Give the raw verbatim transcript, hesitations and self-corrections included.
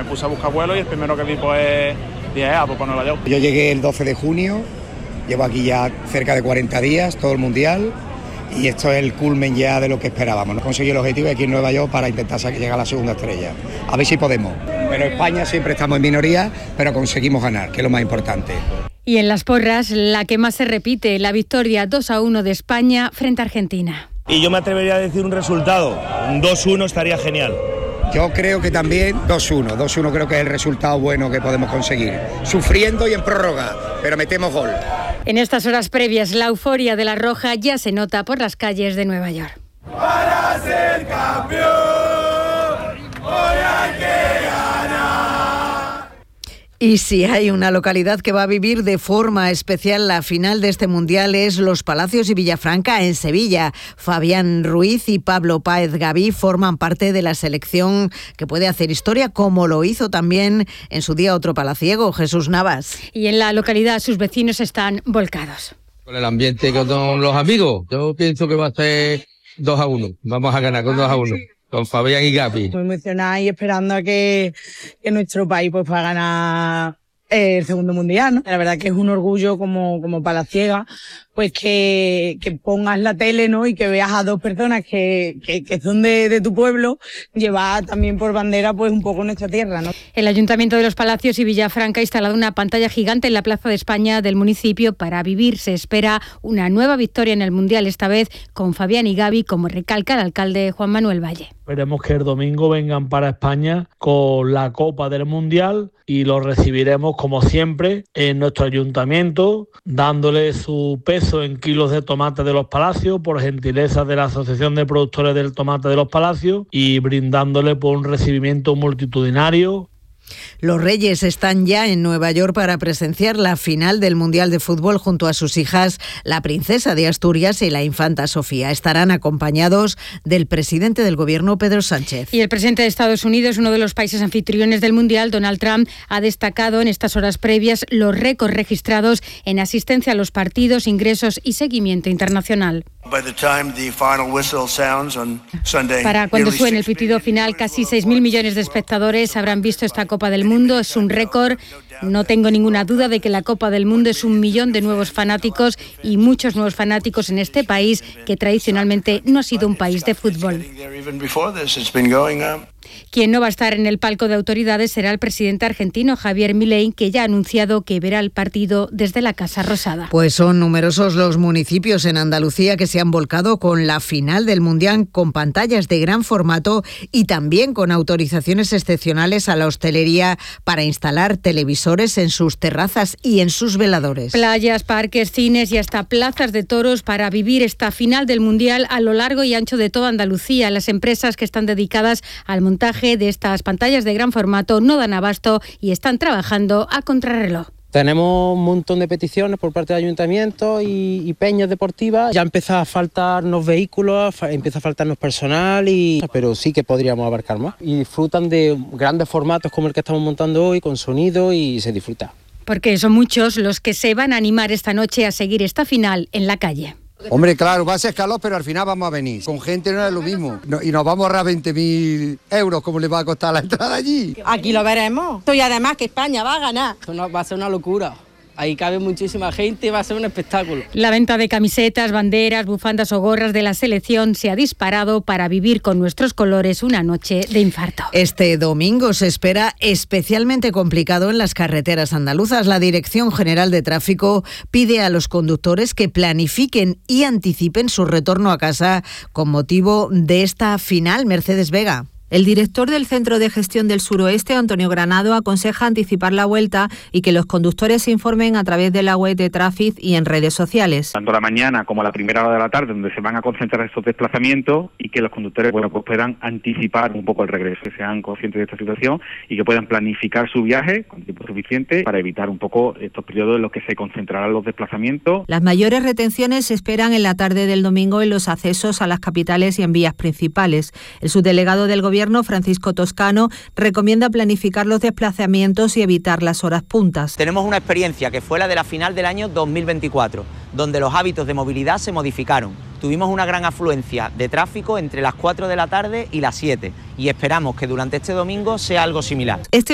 puse a buscar vuelos y el primero que vi pues dije, ah, pues para Nueva York. Yo llegué el doce de junio, llevo aquí ya cerca de cuarenta días, todo el mundial, y esto es el culmen ya de lo que esperábamos. Conseguí el objetivo aquí en Nueva York para intentar llegar a la segunda estrella. A ver si podemos. Pero España siempre estamos en minoría, pero conseguimos ganar, que es lo más importante. Y en las porras, la que más se repite, la victoria dos a uno de España frente a Argentina. Y yo me atrevería a decir un resultado, un dos uno estaría genial. Yo creo que también dos uno, dos uno creo que es el resultado bueno que podemos conseguir. Sufriendo y en prórroga, pero metemos gol. En estas horas previas, la euforia de la Roja ya se nota por las calles de Nueva York. Para ser campeón, hoy hay que ganar. Y si hay una localidad que va a vivir de forma especial la final de este Mundial es Los Palacios y Villafranca en Sevilla. Fabián Ruiz y Pablo Páez Gaví forman parte de la selección que puede hacer historia, como lo hizo también en su día otro palaciego, Jesús Navas. Y en la localidad sus vecinos están volcados. Con el ambiente, con los amigos, yo pienso que va a ser dos a uno. Vamos a ganar con dos a uno. Con Fabián y Gaby. Muy emocionada y esperando a que, que nuestro país pues pueda ganar el segundo mundial, ¿no? La verdad que es un orgullo como, como palaciega, pues que, que pongas la tele, ¿no? Y que veas a dos personas que, que, que son de, de tu pueblo, llevar también por bandera pues un poco nuestra tierra, ¿no? El Ayuntamiento de Los Palacios y Villafranca ha instalado una pantalla gigante en la Plaza de España del municipio para vivir. Se espera una nueva victoria en el Mundial, esta vez con Fabián y Gaby, como recalca el alcalde Juan Manuel Valle. Esperemos que el domingo vengan para España con la Copa del Mundial y lo recibiremos como siempre en nuestro ayuntamiento, dándole su peso en kilos de tomate de Los Palacios por gentileza de la Asociación de Productores del Tomate de Los Palacios y brindándole por un recibimiento multitudinario. Los Reyes están ya en Nueva York para presenciar la final del Mundial de Fútbol junto a sus hijas, la princesa de Asturias y la infanta Sofía. Estarán acompañados del presidente del gobierno, Pedro Sánchez. Y el presidente de Estados Unidos, uno de los países anfitriones del Mundial, Donald Trump, ha destacado en estas horas previas los récords registrados en asistencia a los partidos, ingresos y seguimiento internacional. Para cuando suene el pitido final, casi seis mil millones de espectadores habrán visto esta Copa del Mundo. Es un récord. No tengo ninguna duda de que la Copa del Mundo es un millón de nuevos fanáticos y muchos nuevos fanáticos en este país que tradicionalmente no ha sido un país de fútbol. Quien no va a estar en el palco de autoridades será el presidente argentino, Javier Milei, que ya ha anunciado que verá el partido desde la Casa Rosada. Pues son numerosos los municipios en Andalucía que se han volcado con la final del Mundial, con pantallas de gran formato y también con autorizaciones excepcionales a la hostelería para instalar televisores en sus terrazas y en sus veladores. Playas, parques, cines y hasta plazas de toros para vivir esta final del Mundial a lo largo y ancho de toda Andalucía. Las empresas que están dedicadas al montaje de estas pantallas de gran formato no dan abasto y están trabajando a contrarreloj. Tenemos un montón de peticiones por parte del ayuntamiento y, y peñas deportivas. Ya empieza a faltarnos vehículos, empieza a faltarnos personal, y, pero sí que podríamos abarcar más. Y disfrutan de grandes formatos como el que estamos montando hoy, con sonido, y se disfruta. Porque son muchos los que se van a animar esta noche a seguir esta final en la calle. Hombre, claro, va a ser calor, pero al final vamos a venir. Con gente no es lo mismo. No, y nos vamos a ahorrar veinte mil euros, ¿cómo le va a costar la entrada allí? Aquí lo veremos. Y además que España va a ganar. Esto va a ser una locura. Ahí cabe muchísima gente y va a ser un espectáculo. La venta de camisetas, banderas, bufandas o gorras de la selección se ha disparado para vivir con nuestros colores una noche de infarto. Este domingo se espera especialmente complicado en las carreteras andaluzas. La Dirección General de Tráfico pide a los conductores que planifiquen y anticipen su retorno a casa con motivo de esta final. Mercedes Vega. El director del Centro de Gestión del Suroeste, Antonio Granado, aconseja anticipar la vuelta y que los conductores se informen a través de la web de Traffic y en redes sociales. Tanto a la mañana como a la primera hora de la tarde, donde se van a concentrar estos desplazamientos, y que los conductores bueno, pues puedan anticipar un poco el regreso, que sean conscientes de esta situación y que puedan planificar su viaje con tiempo suficiente para evitar un poco estos periodos en los que se concentrarán los desplazamientos. Las mayores retenciones se esperan en la tarde del domingo en los accesos a las capitales y en vías principales. El subdelegado del Gobierno, Francisco Toscano, recomienda planificar los desplazamientos y evitar las horas puntas. Tenemos una experiencia que fue la de la final del año dos mil veinticuatro, donde los hábitos de movilidad se modificaron. Tuvimos una gran afluencia de tráfico entre las cuatro de la tarde y las siete, y esperamos que durante este domingo sea algo similar. Este